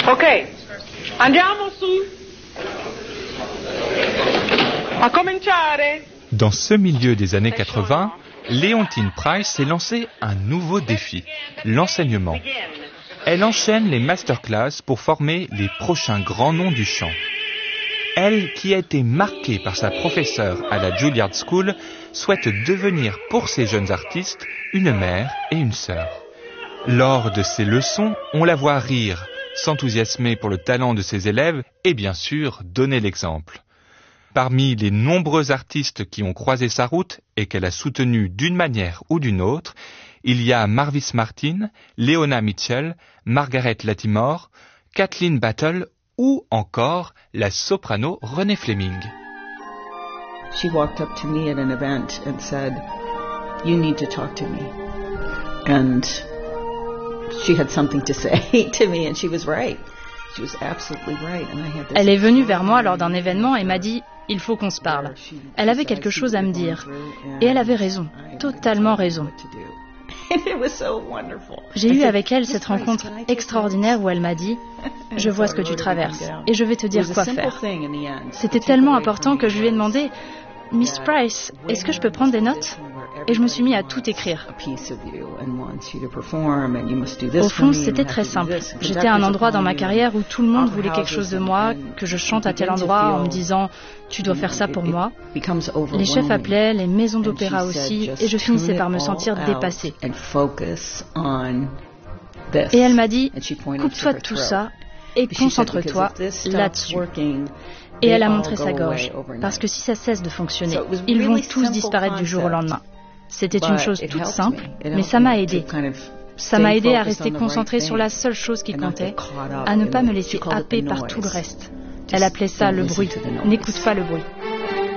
Ok, andiamo su. A cominciare. Dans ce milieu des années 80, Leontine Price s'est lancée un nouveau défi, l'enseignement. Elle enchaîne les masterclass pour former les prochains grands noms du chant. Elle, qui a été marquée par sa professeure à la Juilliard School, souhaite devenir pour ces jeunes artistes une mère et une sœur. Lors de ses leçons, on la voit rire, s'enthousiasmer pour le talent de ses élèves et bien sûr donner l'exemple. Parmi les nombreux artistes qui ont croisé sa route et qu'elle a soutenus d'une manière ou d'une autre, il y a Marvis Martin, Leona Mitchell, Margaret Latimore, Kathleen Battle ou encore la soprano Renée Fleming. She walked up to me at an event and said, "You need to talk to me." And she had something to say to me and she was right. She was absolutely right. And I had this. Elle est venue vers moi lors d'un événement et m'a dit « Il faut qu'on se parle ». Elle avait quelque chose à me dire. Et elle avait raison, totalement raison. J'ai eu avec elle cette rencontre extraordinaire où elle m'a dit « Je vois ce que tu traverses et je vais te dire quoi faire ». C'était tellement important que je lui ai demandé « Miss Price, est-ce que je peux prendre des notes ?» Et je me suis mis à tout écrire. Au fond, c'était très simple. J'étais à un endroit dans ma carrière où tout le monde voulait quelque chose de moi, que je chante à tel endroit en me disant « Tu dois faire ça pour moi ». Les chefs appelaient, les maisons d'opéra aussi, et je finissais par me sentir dépassée. Et elle m'a dit « Coupe-toi de tout ça et concentre-toi là-dessus ». Et elle a montré sa gorge, parce que si ça cesse de fonctionner, ils vont tous disparaître du jour au lendemain. C'était une chose toute simple, mais ça m'a aidée. Ça m'a aidée à rester concentrée sur la seule chose qui comptait, à ne pas me laisser happer par tout le reste. Elle appelait ça le bruit. N'écoute pas le bruit.